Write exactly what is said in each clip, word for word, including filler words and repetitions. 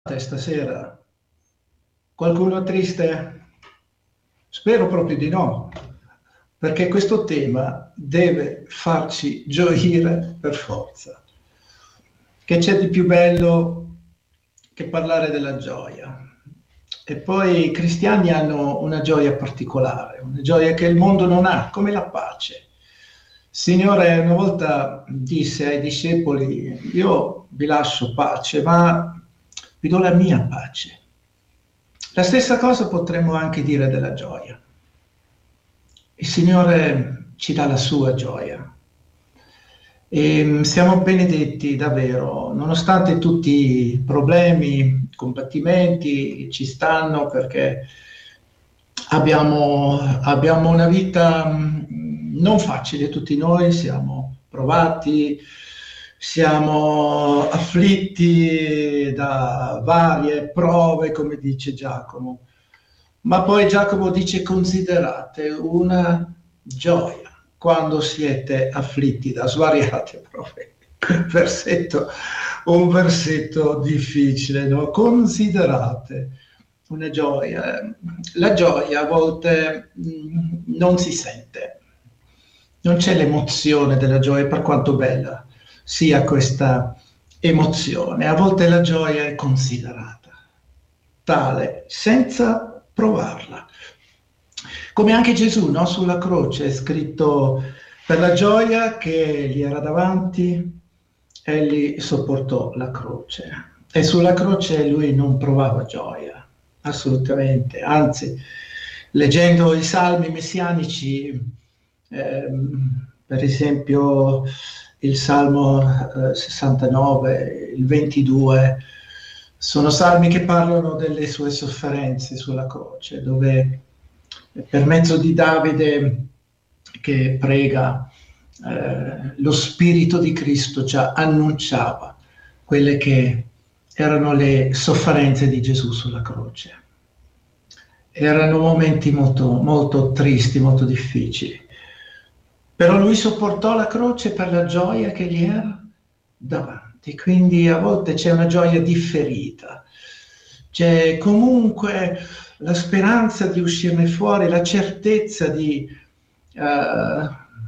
Stasera? Qualcuno triste? Spero proprio di no, perché questo tema deve farci gioire per forza. Che c'è di più bello che parlare della gioia? E poi i cristiani hanno una gioia particolare, una gioia che il mondo non ha, come la pace. Il Signore una volta disse ai discepoli: io vi lascio pace, ma vi do la mia pace. La stessa cosa potremmo anche dire della gioia. Il Signore ci dà la sua gioia e siamo benedetti davvero, nonostante tutti i problemi, combattimenti ci stanno, perché abbiamo, abbiamo una vita non facile, tutti noi siamo provati, siamo afflitti da varie prove, come dice Giacomo, ma poi Giacomo dice: considerate una gioia quando siete afflitti da svariate prove. Versetto, un versetto difficile, no? Considerate una gioia. La gioia a volte mh, non si sente, non c'è l'emozione della gioia, per quanto bella sia questa emozione. A volte la gioia è considerata tale senza provarla. Come anche Gesù, no? Sulla croce è scritto: per la gioia che gli era davanti, egli sopportò la croce. E sulla croce lui non provava gioia, assolutamente. Anzi, leggendo i salmi messianici, ehm, per esempio il Salmo eh, sessantanove, il ventidue, sono salmi che parlano delle sue sofferenze sulla croce, dove per mezzo di Davide che prega, eh, lo Spirito di Cristo già annunciava quelle che erano le sofferenze di Gesù sulla croce. Erano momenti molto, molto tristi, molto difficili. Però lui sopportò la croce per la gioia che gli era davanti. Quindi a volte c'è una gioia differita, c'è comunque la speranza di uscirne fuori, la certezza di uh,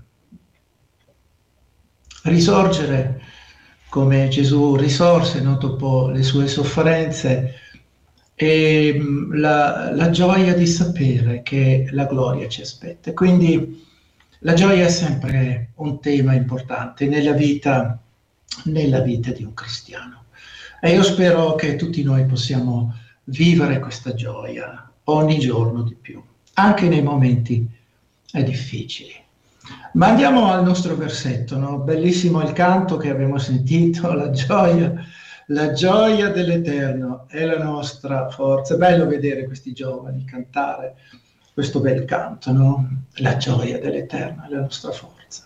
risorgere come Gesù risorse, no? Dopo le sue sofferenze, e la, la gioia di sapere che la gloria ci aspetta. Quindi la gioia è sempre un tema importante nella vita, nella vita di un cristiano. E io spero che tutti noi possiamo vivere questa gioia ogni giorno di più, anche nei momenti difficili. Ma andiamo al nostro versetto, no? Bellissimo il canto che abbiamo sentito, la gioia, la gioia dell'Eterno è la nostra forza. È bello vedere questi giovani cantare questo bel canto, no? La gioia dell'Eterno è la nostra forza.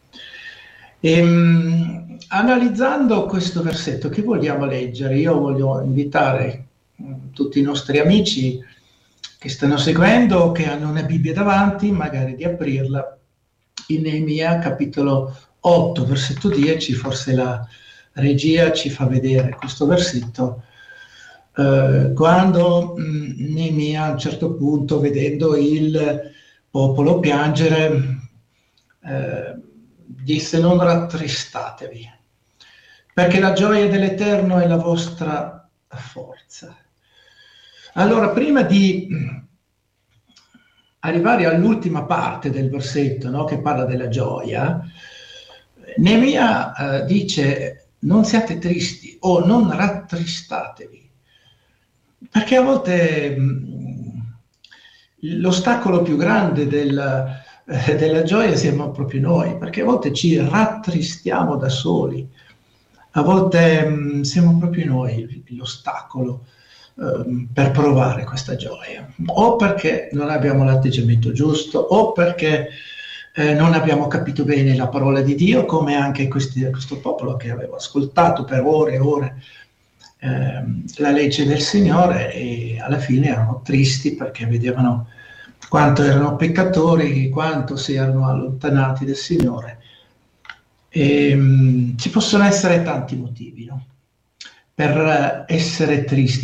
E, um, analizzando questo versetto che vogliamo leggere, io voglio invitare um, tutti i nostri amici che stanno seguendo, che hanno una Bibbia davanti, magari di aprirla in Neemia capitolo otto, versetto dieci, forse la regia ci fa vedere questo versetto. Uh, quando mh, Neemia a un certo punto, vedendo il popolo piangere, uh, disse: non rattristatevi, perché la gioia dell'Eterno è la vostra forza. Allora, prima di arrivare all'ultima parte del versetto, no, che parla della gioia, Neemia uh, dice: non siate tristi o non rattristatevi. Perché a volte mh, l'ostacolo più grande del, eh, della gioia siamo proprio noi, perché a volte ci rattristiamo da soli, a volte mh, siamo proprio noi l'ostacolo eh, per provare questa gioia, o perché non abbiamo l'atteggiamento giusto, o perché eh, non abbiamo capito bene la parola di Dio, come anche questi, questo popolo che aveva ascoltato per ore e ore la legge del Signore, e alla fine erano tristi perché vedevano quanto erano peccatori, quanto si erano allontanati del Signore. E, um, ci possono essere tanti motivi, no? per essere tristi.